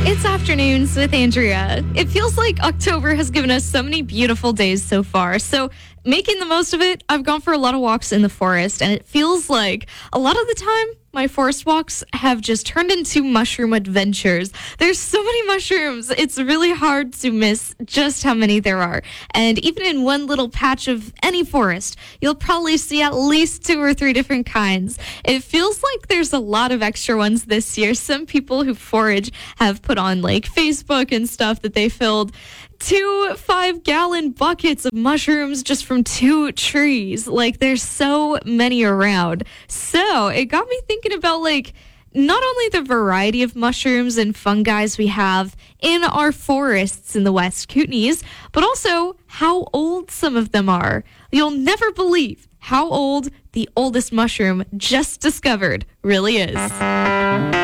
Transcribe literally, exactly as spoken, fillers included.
It's afternoons with Andrea. It feels like October has given us so many beautiful days so far. So making the most of it, I've gone for a lot of walks in the forest, and it feels like a lot of the time my forest walks have just turned into mushroom adventures. There's so many mushrooms. It's really hard to miss just how many there are. And even in one little patch of any forest, you'll probably see at least two or three different kinds. It feels like there's a lot of extra ones this year. Some people who forage have put on like Facebook and stuff that they filled two five-gallon buckets of mushrooms just from two trees. Like, there's so many around. So it got me thinking about, like, not only the variety of mushrooms and fungi we have in our forests in the West Kootenays, but also how old some of them are. You'll never believe how old the oldest mushroom just discovered really is.